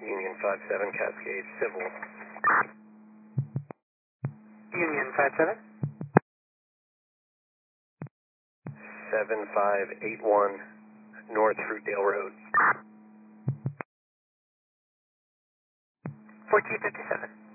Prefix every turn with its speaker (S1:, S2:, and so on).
S1: Union 57 Cascade Civil.
S2: Union 57.
S1: 7581 North Fruitdale Road.
S2: 1457.